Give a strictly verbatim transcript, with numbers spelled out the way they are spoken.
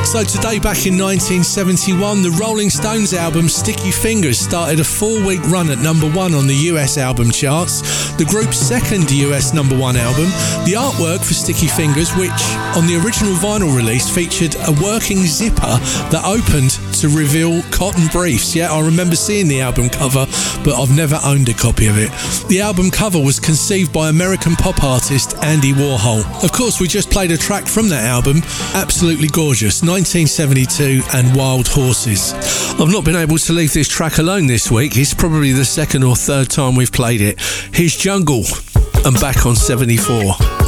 So today, back in nineteen seventy-one, the Rolling Stones album Sticky Fingers started a four-week run at number one on the U S album charts, the group's second U S number one album. The artwork for Sticky Fingers, which on the original vinyl release featured a working zipper that opened to reveal cotton briefs. Yeah, I remember seeing the album cover, but I've never owned a copy of it. The album cover was conceived by American pop artist Andy Warhol. Of course, we just played a track from that album, absolutely gorgeous, nineteen seventy-two and Wild Horses. I've not been able to leave this track alone this week. It's probably the second or third time we've played it. Here's Jungle and Back on seventy-four.